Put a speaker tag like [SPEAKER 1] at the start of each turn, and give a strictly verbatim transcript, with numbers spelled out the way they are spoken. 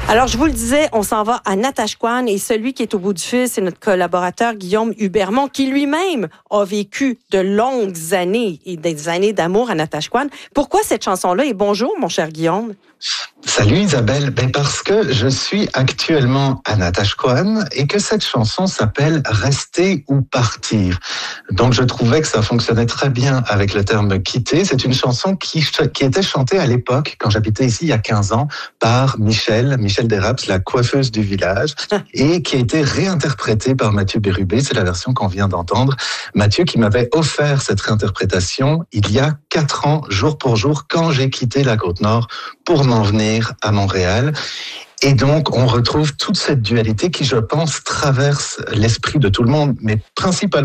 [SPEAKER 1] Alors, je vous le disais, on s'en va à Natashquan et celui qui est au bout du fil, c'est notre collaborateur Guillaume Hubermont qui lui-même a vécu de longues années et des années d'amour à Natashquan. Pourquoi cette chanson-là? Et bonjour, mon cher Guillaume.
[SPEAKER 2] Salut Isabelle, ben parce que je suis actuellement à Natashquan et que cette chanson s'appelle « Rester ou partir ». Donc je trouvais que ça fonctionnait très bien avec le terme « quitter ». C'est une chanson qui, qui était chantée à l'époque, quand j'habitais ici il y a quinze ans, par Michel, Michel Desrapes, la coiffeuse du village, et qui a été réinterprétée par Mathieu Bérubé. C'est la version qu'on vient d'entendre. Mathieu qui m'avait offert cette réinterprétation il y a quatre ans, jour pour jour, quand j'ai quitté la Côte-Nord pour m'en venir à Montréal. Et donc, on retrouve toute cette dualité qui, je pense, traverse l'esprit de tout le monde, mais principalement